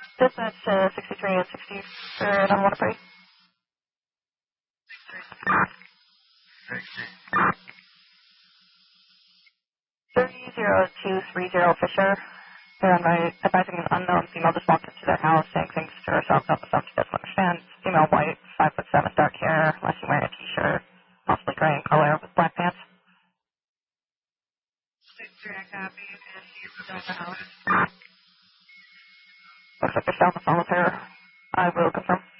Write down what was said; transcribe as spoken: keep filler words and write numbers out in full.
Dispatch uh, sixty-three and sixty-third on Waterbury. thirty zero two three zero Fisher. They're on my advising an unknown female just walked into their house saying things to herself, not the stuff she doesn't understand. Female white, five foot seven, dark hair, unless she's wearing a t-shirt, possibly gray in color with black pants. Looks like they're still on the phone with her. I will confirm.